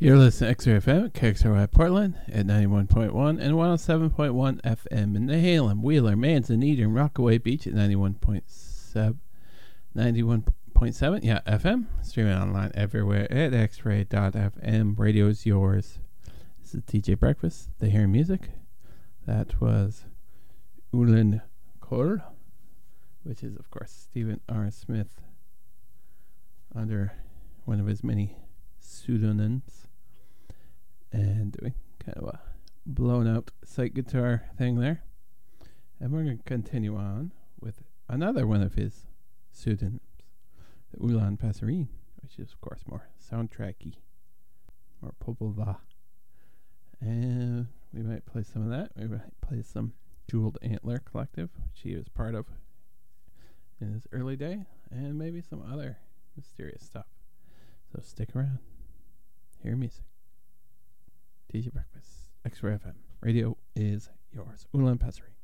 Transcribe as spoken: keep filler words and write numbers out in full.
You're listening to X-Ray F M at K X R Y Portland at ninety-one point one and one oh seven point one F M in Nehalem, Wheeler, Manzanita, Rockaway Beach at ninety-one point seven. ninety-one point seven, yeah, F M. Streaming online everywhere at x ray dot f m. Radio is yours. This is D J Breakfast. They hear music. That was Ulan Kol, which is, of course, Stephen R. Smith under one of his many pseudonyms. And doing kind of a blown out sight guitar thing there. And we're going to continue on with another one of his pseudonyms, the Ulan Passerine, which is, of course, more soundtracky, more popova. And we might play some of that. We might play some Jeweled Antler Collective, which he was part of in his early day, and maybe some other mysterious stuff. So stick around. Hear music. D J Breakfast, X-Ray F M. Radio is yours. Ulan Passerine.